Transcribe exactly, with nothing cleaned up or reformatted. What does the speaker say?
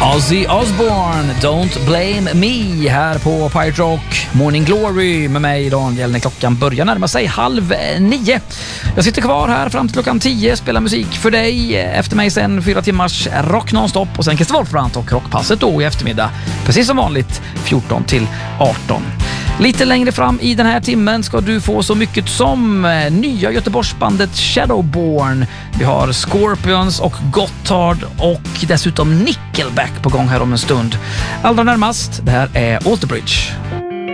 Ozzy Osbourne, Don't Blame Me här på Pirate Rock Morning Glory med mig Daniel när klockan börjar närma sig halv nio. Jag sitter kvar här fram till klockan tio, spelar musik för dig. Efter mig sen fyra timmars rock nonstop och sen Christer Wolfbrant och rockpasset då i eftermiddag. Precis som vanligt fjorton till arton. Lite längre fram i den här timmen ska du få så mycket som nya Göteborgsbandet Shadowborn. Vi har Scorpions och Gotthard och dessutom Nickelback på gång här om en stund. Allra närmast, det här är Alterbridge